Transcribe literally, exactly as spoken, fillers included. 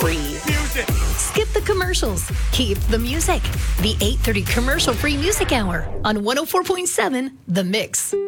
free. Music. Skip the commercials. Keep the music. The eight thirty commercial-free music hour on one oh four point seven The Mix.